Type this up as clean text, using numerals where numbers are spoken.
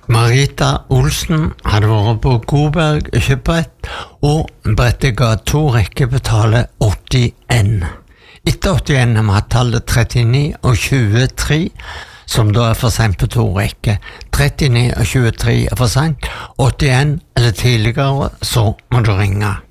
Marita Olsen hadde vært på Godberg kjøpbrett, og brettet ga 2 rekker betale 81. Etter 81 har vi hatt tallet 39 og 23, som da for sent på 2 rekker. 39 og 23 for sent, 81 eller tidligere, så må du ringe.